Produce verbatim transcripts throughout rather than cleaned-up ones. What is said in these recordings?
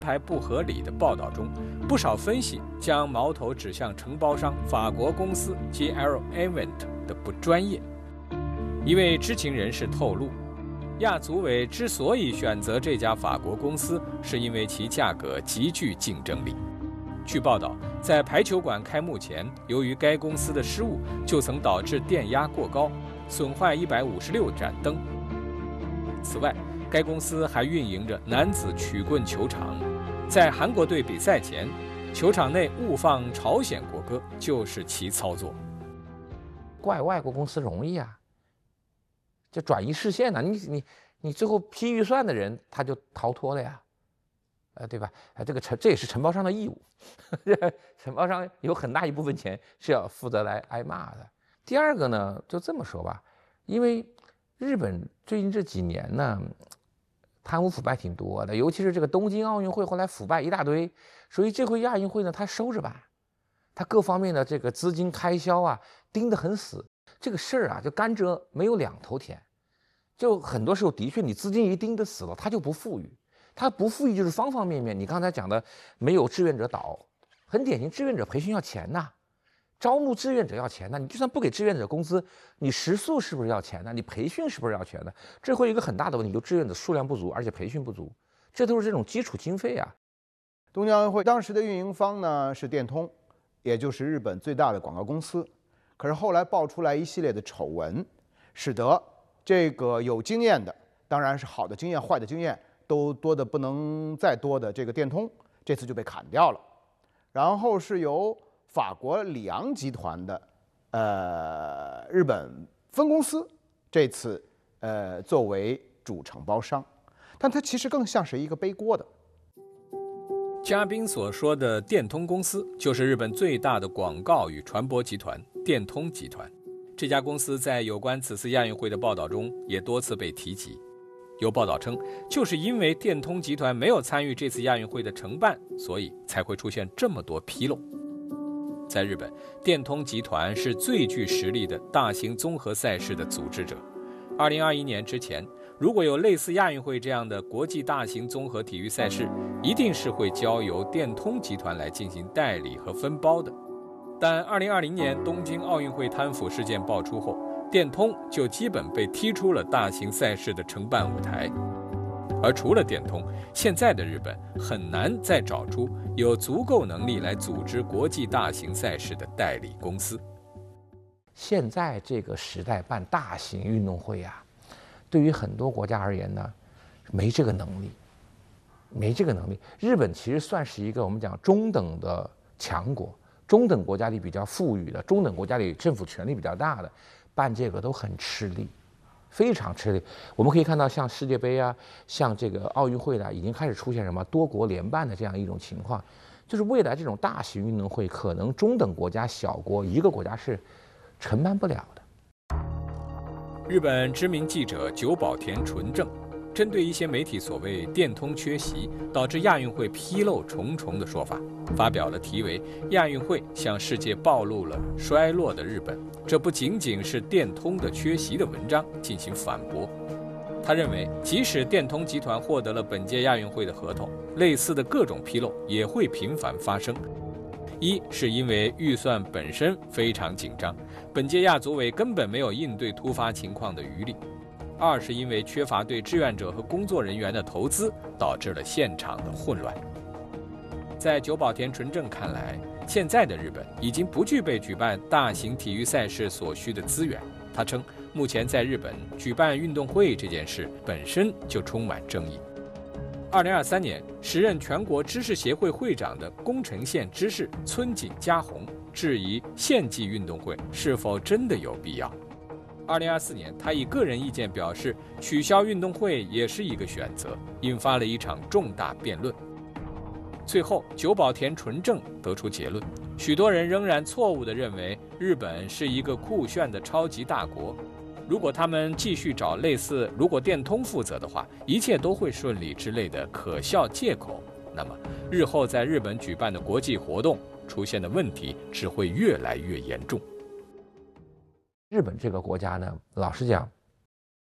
排不合理的报道中，不少分析将矛头指向承包商法国公司 G L Event 的不专业。一位知情人士透露，亚组委之所以选择这家法国公司，是因为其价格极具竞争力。据报道，在排球馆开幕前，由于该公司的失误，就曾导致电压过高，损坏一百五十六盏灯。此外，该公司还运营着男子曲棍球场，在韩国队比赛前，球场内误放朝鲜国歌就是其操作。 怪外国公司容易啊，就转移视线呢、啊，你你你最后批预算的人他就逃脱了呀。呃，对吧？呃，这个承这也是承包商的义务，承包商有很大一部分钱是要负责来挨骂的。第二个呢，就这么说吧，因为日本最近这几年呢，贪污腐败挺多的，尤其是这个东京奥运会后来腐败一大堆，所以这回亚运会呢，他收着办，他各方面的这个资金开销啊盯得很死，这个事儿啊就甘蔗没有两头甜，就很多时候的确你资金一盯得死了，他就不富裕。它不富裕就是方方面面，你刚才讲的没有志愿者导，很典型，志愿者培训要钱呐，招募志愿者要钱呐，你就算不给志愿者工资，你食宿是不是要钱呢？你培训是不是要钱呢？这会有一个很大的问题，就志愿者数量不足，而且培训不足，这都是这种基础经费啊。 东京奥运会当时的运营方呢是电通，也就是日本最大的广告公司，可是后来爆出来一系列的丑闻，使得这个有经验的，当然是好的经验、坏的经验。都多的不能再多的这个电通，这次就被砍掉了。然后是由法国里昂集团的呃日本分公司这次呃作为主承包商，但它其实更像是一个背锅的。 嘉宾所说的电通公司，就是日本最大的广告与传播集团电通集团。这家公司在有关此次亚运会的报道中也多次被提及。有报道称，就是因为电通集团没有参与这次亚运会的承办，所以才会出现这么多纰漏。在日本，电通集团是最具实力的大型综合赛事的组织者。二零二一年之前，如果有类似亚运会这样的国际大型综合体育赛事，一定是会交由电通集团来进行代理和分包的。但二零二零年东京奥运会贪腐事件爆出后，电通就基本被踢出了大型赛事的承办舞台，而除了电通，现在的日本很难再找出有足够能力来组织国际大型赛事的代理公司。 现在这个时代办大型运动会啊，对于很多国家而言呢，没这个能力，没这个能力。日本其实算是一个我们讲中等的强国，中等国家里比较富裕的，中等国家里政府权力比较大的。办这个都很吃力，非常吃力。我们可以看到，像世界杯啊，像这个奥运会的，已经开始出现什么多国联办的这样一种情况，就是未来这种大型运动会，可能中等国家、小国一个国家是承办不了的。 日本知名记者久保田纯正针对一些媒体所谓电通缺席导致亚运会纰漏重重的说法，发表了题为《亚运会向世界暴露了衰落的日本，这不仅仅是电通的缺席》的文章进行反驳。他认为，即使电通集团获得了本届亚运会的合同，类似的各种纰漏也会频繁发生。一是因为预算本身非常紧张，本届亚组委根本没有应对突发情况的余力；二是因为缺乏对志愿者和工作人员的投资，导致了现场的混乱。在久保田纯正看来，现在的日本已经不具备举办大型体育赛事所需的资源。他称，目前在日本举办运动会这件事本身就充满争议。二零二三年，时任全国知识协会会长的宫城县知事村井佳弘质疑县际运动会是否真的有必要。二零二四年，他以个人意见表示，取消运动会也是一个选择，引发了一场重大辩论。最后，久保田纯正得出结论：许多人仍然错误地认为日本是一个酷炫的超级大国。如果他们继续找类似“如果电通负责的话，一切都会顺利”之类的可笑借口，那么日后在日本举办的国际活动出现的问题只会越来越严重。 日本这个国家呢，老实讲，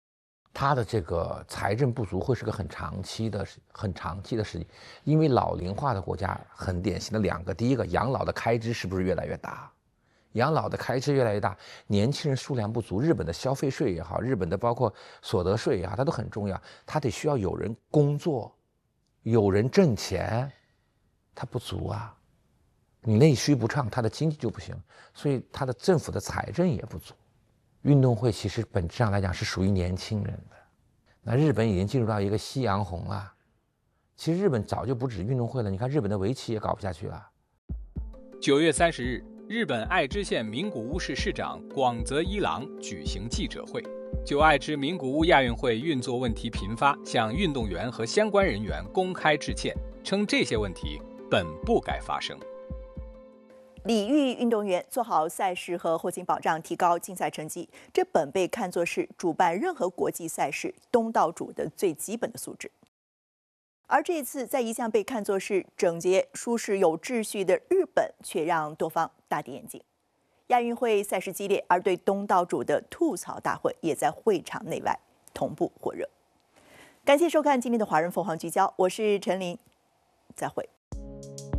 它的这个财政不足会是个很长期的、很长期的事情，因为老龄化的国家很典型的两个，第一个，养老的开支是不是越来越大？养老的开支越来越大，年轻人数量不足，日本的消费税也好，日本的包括所得税也好，它都很重要，它得需要有人工作，有人挣钱，它不足啊。你内需不畅，它的经济就不行，所以它的政府的财政也不足。运动会其实本质上来讲是属于年轻人的，那日本已经进入到一个夕阳红了。其实日本早就不止运动会了，你看日本的围棋也搞不下去了。 九月三十日，日本爱知县名古屋市市长广泽一郎举行记者会，就爱知名古屋亚运会运作问题频发，向运动员和相关人员公开致歉，称这些问题本不该发生。 礼遇运动员做好赛事和后勤保障，提高竞赛成绩，这本被看作是主办任何国际赛事东道主的最基本的素质。而这一次，在一向被看作是整洁、舒适、有秩序的日本，却让多方大跌眼镜。亚运会赛事激烈，而对东道主的吐槽大会也在会场内外同步火热。感谢收看今天的《华人凤凰聚焦》，我是陈琳，再会。